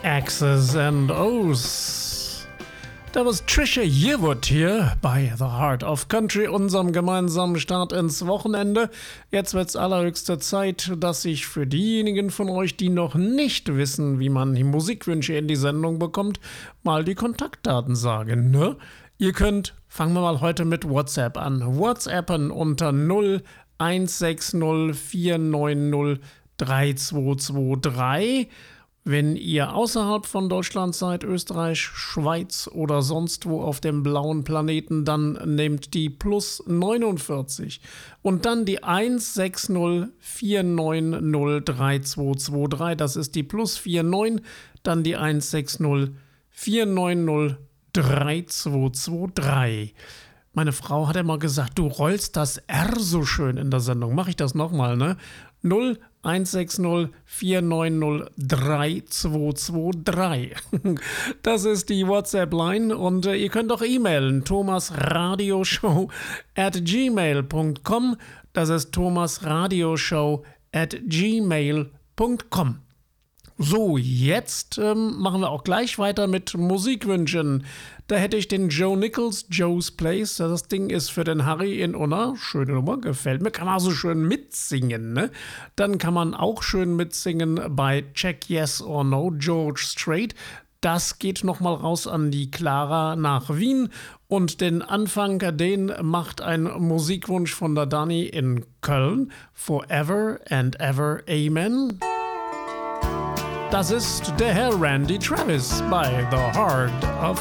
X's and O's. Da war Trisha Yearwood hier bei The Heart of Country, unserem gemeinsamen Start ins Wochenende. Jetzt wird's allerhöchste Zeit, dass ich für diejenigen von euch, die noch nicht wissen, wie man die Musikwünsche in die Sendung bekommt, mal die Kontaktdaten sage, ne? Ihr könnt, fangen wir mal heute mit WhatsApp an, WhatsAppen unter 0160 490 3223. Wenn ihr außerhalb von Deutschland seid, Österreich, Schweiz oder sonst wo auf dem blauen Planeten, dann nehmt die plus 49 und dann die 160 490 3223. Das ist die plus 49, dann die 160 490 3223. Meine Frau hat immer gesagt, du rollst das R so schön in der Sendung. Mache ich das nochmal, ne? 0160 490 3223. Das ist die WhatsApp-Line und ihr könnt auch e-mailen. thomasradioshow@gmail.com. Das ist thomasradioshow@gmail.com. So, jetzt machen wir auch gleich weiter mit Musikwünschen. Da hätte ich den Joe Nichols, Joe's Place. Das Ding ist für den Harry in Unna. Schöne Nummer, gefällt mir. Kann man so schön mitsingen, ne? Dann kann man auch schön mitsingen bei Check Yes or No, George Strait. Das geht nochmal raus an die Clara nach Wien. Und den Anfang, den macht ein Musikwunsch von der Dani in Köln. Forever and Ever, Amen. Das ist der Herr Randy Travis bei The Heart of